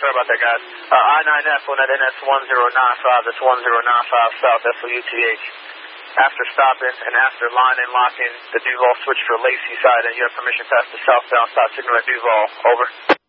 sorry about that, guys. I-9F on that NS1095, that's 1095 South, SOUTH. After stopping and after line and locking the Duval switch for Lacey side, and you have permission past the southbound stop signal at Duval. Over.